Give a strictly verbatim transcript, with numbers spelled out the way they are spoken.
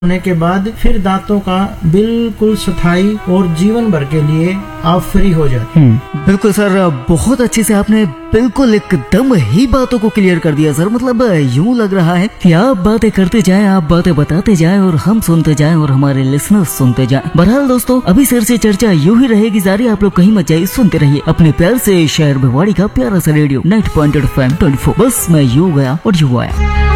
होने के बाद फिर दांतों का बिल्कुल स्थायी और जीवन भर के लिए आप फ्री हो जाते हैं। बिल्कुल सर, बहुत अच्छे से आपने बिल्कुल एकदम ही बातों को क्लियर कर दिया सर। मतलब यूं लग रहा है कि आप बातें करते जाएं, आप बातें बताते जाएं और हम सुनते जाएं और हमारे लिसनर्स सुनते जाएं। बहरहाल दोस्तों, अभी सर से चर्चा यूं ही रहेगी जारी। आप लोग कहीं मत जाइए, सुनते रहिए अपने प्यार से शहर भिवाड़ी का प्यारा सा radio ninety point eight F M twenty four. बस मैं यूं गया और यूं आया।